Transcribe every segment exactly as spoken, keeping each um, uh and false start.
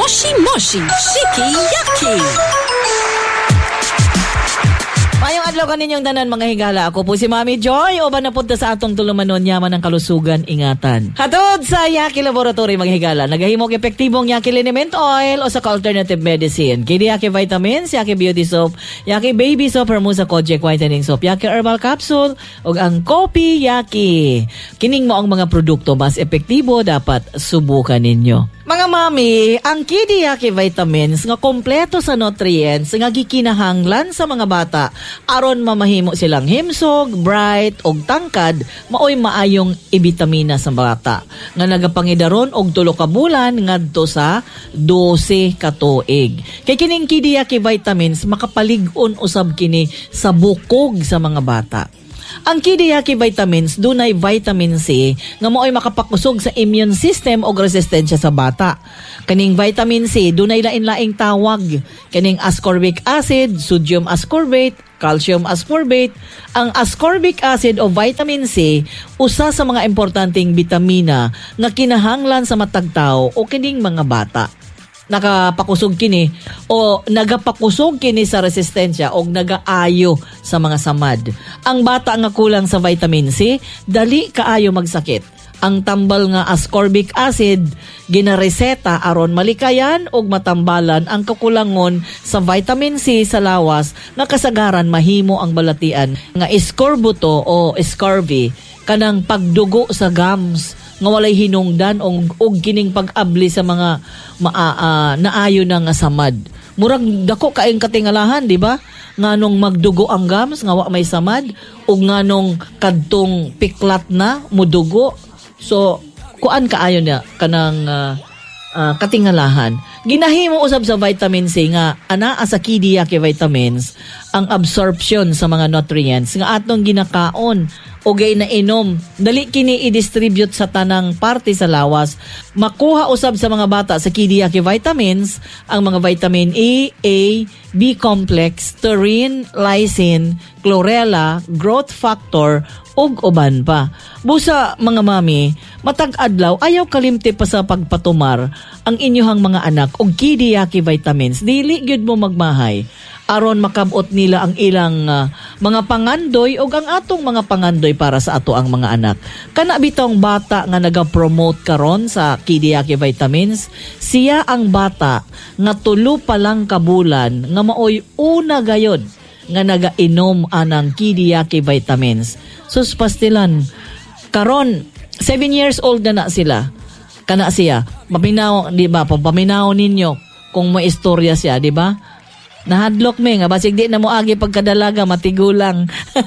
Moshi Moshi Shiki Yaki. Mayong adlaw kaninyong tanan mga higala. Ako po si Mami Joy. O ba napunta sa atong tulumanon yaman ng kalusugan, ingatan. Hatod sa Yaki Laboratory mga higala. Nagahimok epektibong Yaki Liniment Oil o sa alternative medicine. Kini Yaki Vitamins, Yaki Beauty Soap, Yaki Baby Soap, Hermosa Kojic Whitening Soap, Yaki Herbal Capsule, o ang Kopi Yaki. Kining mo ang mga produkto mas epektibo, dapat subukan ninyo. Mga mami, ang Kidi Yaki Vitamins nga kompleto sa nutrients nga gikinahanglan sa mga bata aron mamahimo silang himsog, bright og tangkad, maoy maayong ibitamina sa bata nga nagapangidaron og tulo ka bulan ngadto sa dose ka tuig. Kay kining Kidi Yaki Vitamins makapalig-on usab kini sa bukog sa mga bata. Ang Kidi Yaki Vitamins dunay vitamin C nga maoy makapakusog sa immune system og resistensya sa bata. Kaning vitamin C dunay lain-laing tawag. Kaning ascorbic acid, sodium ascorbate, calcium ascorbate. Ang ascorbic acid o vitamin C usa sa mga importanteng bitamina nga kinahanglan sa matag tawo o kining mga bata. Nakapakusog kini o nagapakusog kini sa resistensya o nagaayo sa mga samad. Ang bata nga kulang sa vitamin C, dali kaayo magsakit. Ang tambal nga ascorbic acid ginareseta aron malikayan og matambalan ang kakulangon sa vitamin C sa lawas nga kasagaran mahimo ang balatian nga iscorbuto o scurvy, kanang pagdugo sa gums nga walay hinungdan og, og kining pag-abli sa mga maa, uh, naayo na nga samad. Murag dako kaayong katingalahan, di ba? Nganong magdugo ang gums nga wa may samad ug nganong kadtong piklat na mudugo. So kuan kaayo na kanang uh, uh, katingalahan. Ginahimo usab sa vitamin C nga anaa sa Kidi Yaki Vitamins ang absorption sa mga nutrients nga atong ginakaon o gay na inom. Dali kini i-distribute sa tanang parte sa lawas. Makuha usab sa mga bata sa Kidi Yaki Vitamins ang mga vitamin E, A, B complex, taurine, lysine, chlorella, growth factor, ug uban pa. Busa mga mami, matag adlaw ayaw kalimti pa sa pagpatumar ang inyohang mga anak og Kidi Yaki Vitamins. Dili gyud mo magmahay aron makabot nila ang ilang uh, mga pangandoy o ang atong mga pangandoy para sa ato ang mga anak. Kana bitong bata nga naga-promote karon sa Kidi Yaki Vitamins, siya ang bata nga tulo pa lang kabulan nga maoy una gayod nga nagainom anang Kidi Yaki Vitamins. Sus pastilan, karon seven years old na na sila. Kana siya, maminaw, di ba? Paminaw ninyo kung may istorya siya, di ba? Nahadlok me nga basig di na mo agi pagkadalaga matigulang.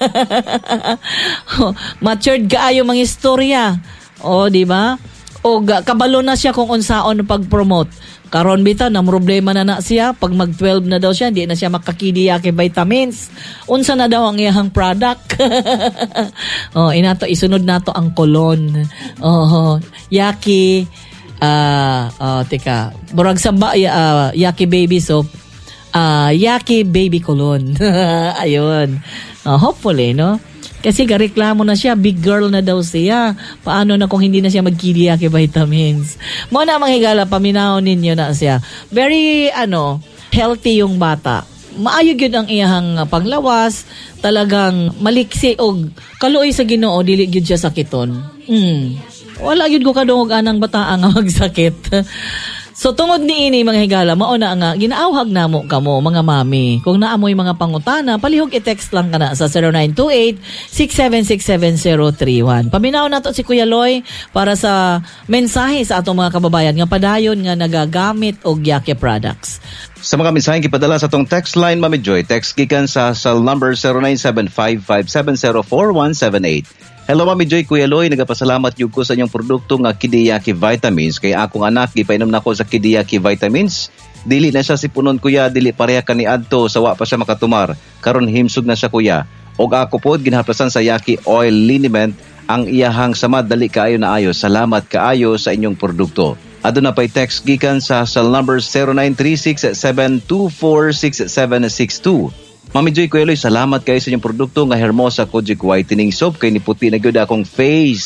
Matured kaayo mga istorya. O di ba? O kabalo na siya kung unsaon pag-promote. Karon bitaw na problema na na siya pag mag twelve na daw siya, hindi na siya makakidi Yaki Vitamins. Unsa na daw ang iyang product? Oh, inato isunod nato ang kolon. Oh, Yaki ah uh, oh, teka, burag sa ba, uh, Yaki Baby Soap. Uh, Yaki Baby Cologne. Ayun. Uh, hopefully, no? Kasi gareklamo na siya. Big girl na daw siya. Paano na kung hindi na siya mag-Kidi Yaki Vitamins? Muna mga higala, paminahon ninyo na siya. Very, ano, healthy yung bata. Maayog yun ang iyahang panglawas. Talagang maliksi og kaluoy sa Ginoo, dili yun siya sakiton. Hmm. Wala yun ko kadungog anang bataan nga magsakit. So tungod ni ini mga higala, mauna nga ginaawhag namo kamo mga mami. Kung naamoy mga pangutana, palihog i-text lang kana sa zero nine two eight, six seven six seven zero three one. Paminaw nato si Kuya Loy para sa mensahe sa atong mga kababayan nga padayon nga nagagamit og Yaki products. Sa mga mensaheng gipadala sa atong text line, Mami Joy, text gikan sa cell number zero nine seven five five seven zero four one seven eight. Hello Mami Joy, Kuya Loy, nagapasalamat yun ko sa inyong produkto nga Kidi Yaki Vitamins. Kaya akong anak, gipainom na ko sa Kidi Yaki Vitamins. Dili na siya sipunon kuya, dili pareha kani adto, sawa pa siya makatumar. Karon himsog na siya kuya. Og ako pod ginhaplasan sa Yaki Oil Liniment ang iyahang samad dali kaayo na ayo. Salamat kaayo sa inyong produkto. Aduna pay text gikan sa cell number zero nine three six seven two four six seven six two. Mami Joy, Kuya Loy, salamat kayo sa inyong produkto nga Hermosa Kojic Whitening Soap. Kay niputi na gyud akong face.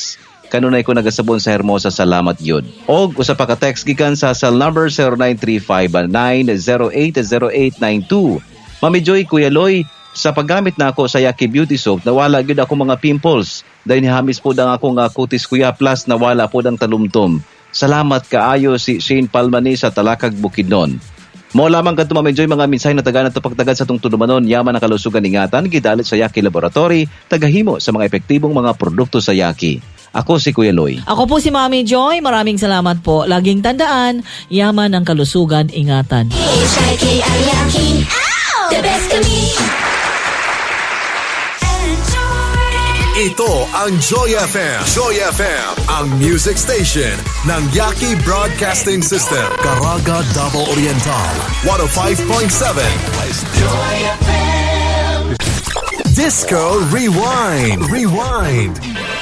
kanunay ko nagasabon sa Hermosa, salamat yun. Og usa pa ka text gikan sa cell number zero nine three five nine zero eight zero eight nine two. Mami Joy, Kuya Loy, sa paggamit na ako sa Yaki Beauty Soap, nawala gyud ako mga pimples. Dahil nihamis po ang akong uh, kutis kuya, plus nawala po ang talumtom. Salamat kaayo si Shane Palmani sa Talakag, Bukidnon. Mo lamang kadto Mami Joy mga mensahe na taga nato pagtagad sa tung tulumanon yaman ng kalusugan ingatan gidalit sa Yaki Laboratory, tagahimo sa mga epektibong mga produkto sa Yaki. Ako si Kuya Loy. Ako po si Mami Joy. Maraming salamat po. Laging tandaan, yaman ang kalusugan ingatan. The best kami. Ito ang Joy F M. Joy F M, ang music station ng Yaki Broadcasting System. Caraga, Davao Oriental, one oh five point seven. Joy F M. Disco Rewind. Rewind.